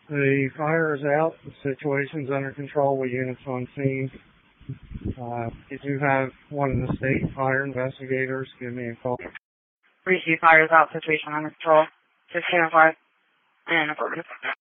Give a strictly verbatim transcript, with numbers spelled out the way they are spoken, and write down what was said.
The fire is out. The situation's under control with units on scene. Uh, if you have one of the state fire investigators, give me a call. Receive fire is out. Situation under control. sixteen oh five and affirmative.